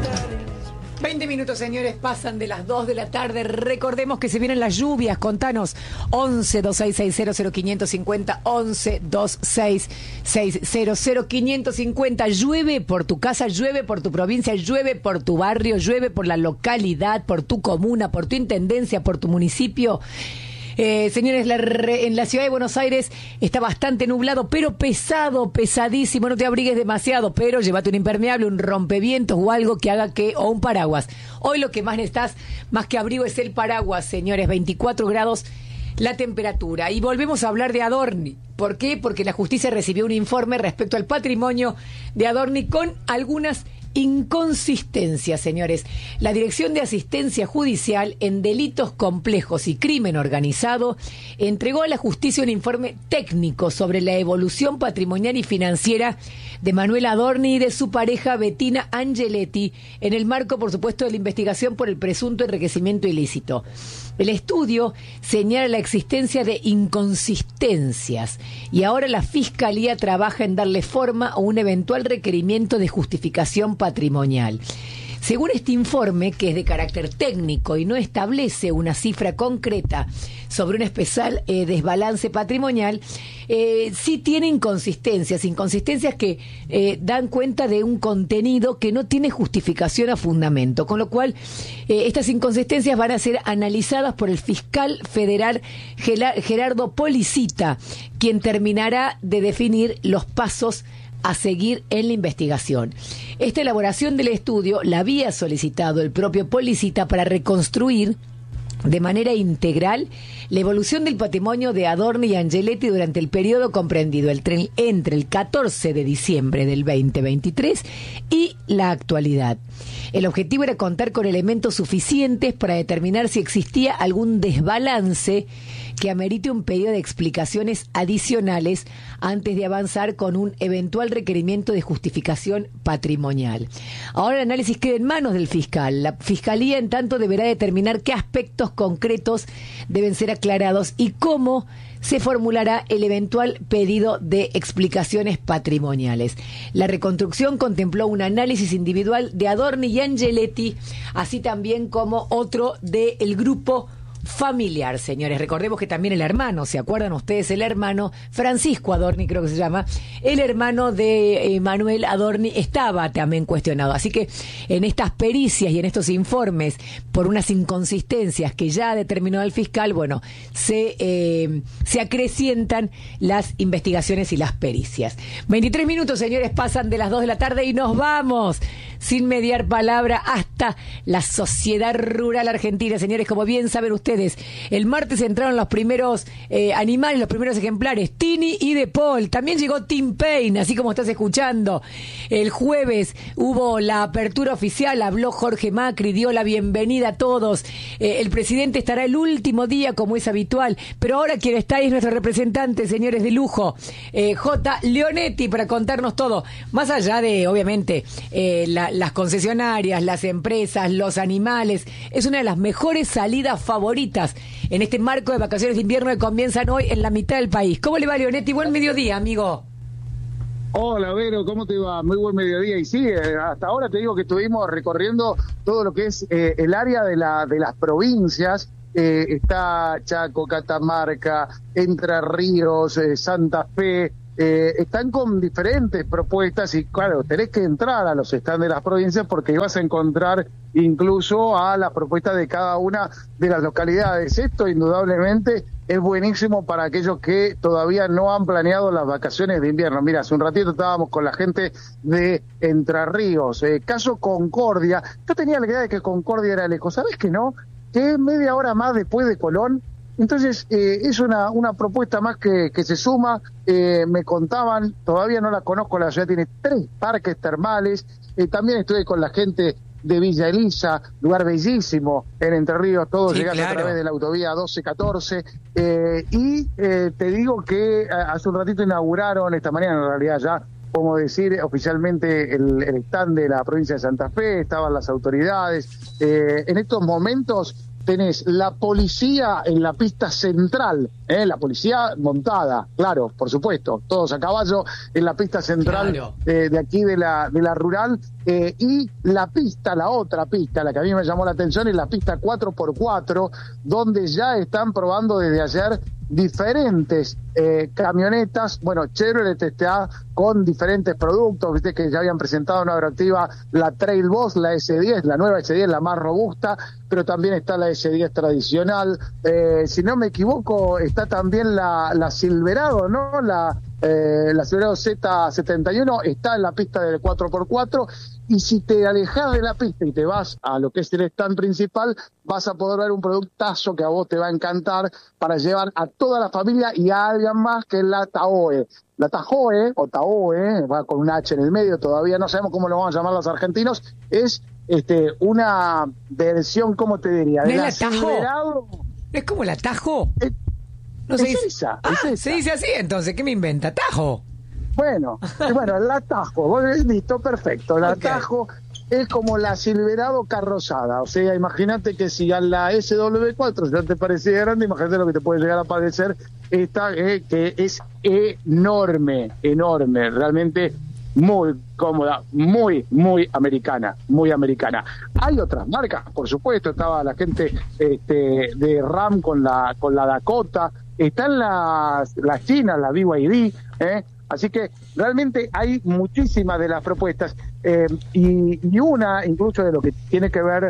20 minutos, señores, pasan de las 2 de la tarde. Recordemos que se vienen las lluvias. Contanos. 11-2660-0550. 11-2660-0550. Llueve por tu casa, llueve por tu provincia, llueve por tu barrio, llueve por la localidad, por tu comuna, por tu intendencia, por tu municipio. Señores, en la ciudad de Buenos Aires está bastante nublado, pero pesado, pesadísimo. No te abrigues demasiado, pero llévate un impermeable, un rompevientos o algo que haga o un paraguas. Hoy lo que más necesitas, más que abrigo, es el paraguas, señores. 24 grados la temperatura. Y volvemos a hablar de Adorni. ¿Por qué? Porque la justicia recibió un informe respecto al patrimonio de Adorni con algunas inconsistencias, señores. La Dirección de Asistencia Judicial en Delitos Complejos y Crimen Organizado entregó a la justicia un informe técnico sobre la evolución patrimonial y financiera de Manuel Adorni y de su pareja Bettina Angeletti en el marco, por supuesto, de la investigación por el presunto enriquecimiento ilícito. El estudio señala la existencia de inconsistencias y ahora la Fiscalía trabaja en darle forma a un eventual requerimiento de justificación patrimonial. Según este informe, que es de carácter técnico y no establece una cifra concreta sobre un especial desbalance patrimonial, sí tiene inconsistencias que dan cuenta de un contenido que no tiene justificación a fundamento, con lo cual estas inconsistencias van a ser analizadas por el fiscal federal Gerardo Policita, quien terminará de definir los pasos a seguir en la investigación. Esta elaboración del estudio la había solicitado el propio Policita para reconstruir de manera integral la evolución del patrimonio de Adorni y Angeletti durante el periodo comprendido entre el 14 de diciembre del 2023 y la actualidad. El objetivo era contar con elementos suficientes para determinar si existía algún desbalance que amerite un pedido de explicaciones adicionales antes de avanzar con un eventual requerimiento de justificación patrimonial. Ahora el análisis queda en manos del fiscal. La Fiscalía, en tanto, deberá determinar qué aspectos concretos deben ser aclarados y cómo se formulará el eventual pedido de explicaciones patrimoniales. La reconstrucción contempló un análisis individual de Adorni y Angeletti, así también como otro del grupo familiar, señores. Recordemos que también el hermano, ¿se acuerdan ustedes? El hermano Francisco Adorni, creo que se llama, el hermano de Manuel Adorni, estaba también cuestionado. Así que en estas pericias y en estos informes, por unas inconsistencias que ya determinó el fiscal, bueno, se acrecientan las investigaciones y las pericias. 23 minutos, señores, pasan de las 2 de la tarde y nos vamos, sin mediar palabra, hasta la sociedad rural argentina. Señores, como bien saben ustedes, el martes entraron los primeros animales, los primeros ejemplares, Tini y De Paul. También llegó Tim Payne, así como estás escuchando. El jueves hubo la apertura oficial, habló Jorge Macri, dio la bienvenida a todos. El presidente estará el último día, como es habitual, pero ahora quien está ahí es nuestro representante, señores, de lujo, J. Leonetti, para contarnos todo. Más allá de, obviamente, las concesionarias, las empresas, los animales, es una de las mejores salidas favoritas en este marco de vacaciones de invierno que comienzan hoy en la mitad del país. ¿Cómo le va, Leonetti? Buen mediodía, amigo. Hola, Vero, ¿cómo te va? Muy buen mediodía. Y sí, hasta ahora te digo que estuvimos recorriendo todo lo que es el área de las provincias. Está Chaco, Catamarca, Entre Ríos, Santa Fe. Están con diferentes propuestas y claro, tenés que entrar a los stands de las provincias porque vas a encontrar incluso a las propuestas de cada una de las localidades. Esto indudablemente es buenísimo para aquellos que todavía no han planeado las vacaciones de invierno. Mira, hace un ratito estábamos con la gente de Entre Ríos, caso Concordia. Yo tenía la idea de que Concordia era lejos, ¿sabés que no? Que es media hora más después de Colón. Entonces, es una propuesta más que se suma. Me contaban, todavía no la conozco, la ciudad tiene 3 parques termales. También estuve con la gente de Villa Elisa, lugar bellísimo en Entre Ríos, todo sí, llegando claro, a través de la autovía 1214. Te digo que hace un ratito inauguraron, esta mañana en realidad ya, como decir oficialmente, el stand de la provincia de Santa Fe, estaban las autoridades. En estos momentos tenés la policía en la pista central, la policía montada, claro, por supuesto, todos a caballo en la pista central, claro, de aquí de la rural, y la pista, la otra pista, la que a mí me llamó la atención, es la pista 4x4, donde ya están probando desde ayer diferentes camionetas. Bueno, Chevrolet está con diferentes productos, viste que ya habían presentado una agroactiva, la Trail Boss, la S10, la nueva S10, la más robusta, pero también está la S10 tradicional, si no me equivoco está también la Silverado, ¿no? La Silverado Z71 está en la pista del 4x4, y si te alejas de la pista y te vas a lo que es el stand principal, vas a poder ver un productazo que a vos te va a encantar para llevar a toda la familia y a alguien más, que es la Tahoe. La Tahoe, o Tahoe, va con un H en el medio, todavía no sabemos cómo lo van a llamar los argentinos, es una versión, ¿cómo te diría? ¿No De es la la Tajo? Silverado. ¿Es como la Tajo? No Es se dice... esa, Ah, es esa. se dice así, entonces, ¿qué me inventa? Tajo. Bueno, la Tajo, vos listo, perfecto. La Okay. Tajo es como la Silverado carrozada. O sea, imagínate que si a la SW4 ya te parecía grande, imagínate lo que te puede llegar a parecer esta, que es enorme, realmente muy cómoda, muy americana, muy americana. Hay otras marcas, por supuesto, estaba la gente de Ram con la Dakota, están las chinas, la BYD, así que realmente hay muchísimas de las propuestas, y una incluso de lo que tiene que ver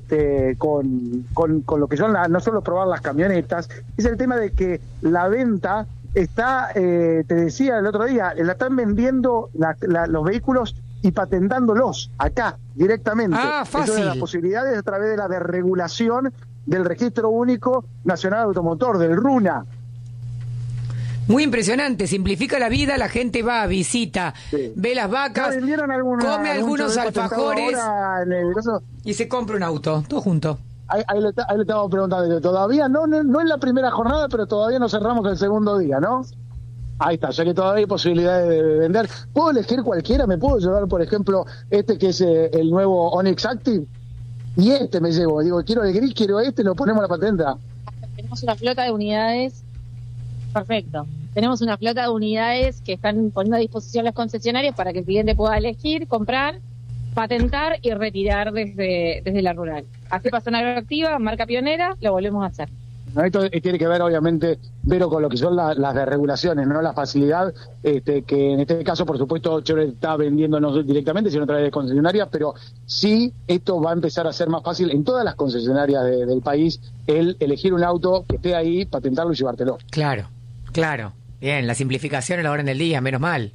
con lo que son no solo probar las camionetas, es el tema de que la venta está, te decía el otro día, la están vendiendo los vehículos y patentándolos acá directamente. Ah, fácil. Eso de las posibilidades a través de la desregulación del Registro Único Nacional Automotor, del RUNA. Muy impresionante, simplifica la vida, la gente va, visita, Sí. ve las vacas, come algunos alfajores y se compra un auto, todo junto. Ahí le estamos preguntando, todavía no es la primera jornada, pero todavía no cerramos el segundo día, ¿no? Ahí está, ya que todavía hay posibilidades de vender. ¿Puedo elegir cualquiera? ¿Me puedo llevar, por ejemplo, que es el nuevo Onix Active? Y me llevo, digo, quiero el gris, quiero lo ponemos la patente. Tenemos una flota de unidades, perfecto. Tenemos una flota de unidades que están poniendo a disposición las concesionarias para que el cliente pueda elegir, comprar, patentar y retirar desde la rural. Así pasó una agroactiva, marca pionera, lo volvemos a hacer. Esto tiene que ver, obviamente, Vero, con lo que son las desregulaciones, ¿no? La facilidad, que en este caso, por supuesto, Chevrolet está vendiendo no directamente, sino a través de concesionarias, pero sí, esto va a empezar a ser más fácil en todas las concesionarias del país, el elegir un auto que esté ahí, patentarlo y llevártelo. Claro. Bien, la simplificación a la hora del día, menos mal.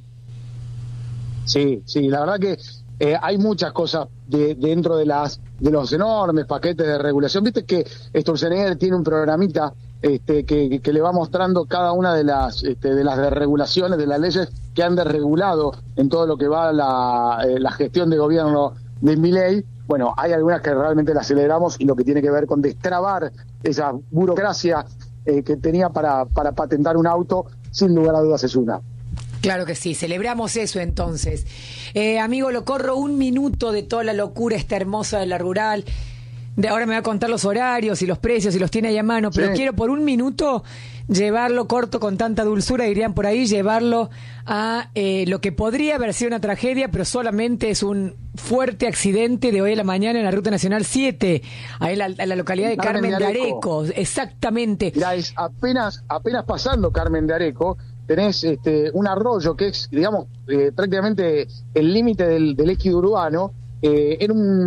Sí, la verdad que hay muchas cosas dentro de los enormes paquetes de regulación. Viste que Sturzenegger tiene un programita que le va mostrando cada una de las desregulaciones, de las leyes que han desregulado en todo lo que va la gestión de gobierno de Milei. Bueno, hay algunas que realmente las celebramos, y lo que tiene que ver con destrabar esa burocracia que tenía para patentar un auto, sin lugar a dudas es una. Claro que sí, celebramos eso entonces. Amigo, lo corro un minuto de toda la locura esta hermosa de la rural. De ahora me va a contar los horarios y los precios y los tiene ahí a mano, pero quiero por un minuto llevarlo corto con tanta dulzura, dirían por ahí, llevarlo a lo que podría haber sido una tragedia, pero solamente es un fuerte accidente de hoy a la mañana en la Ruta Nacional 7, ahí en la localidad de Carmen de Areco. Exactamente. Mirá, es apenas pasando Carmen de Areco, tenés un arroyo que es, digamos, prácticamente el límite del ejido urbano, en un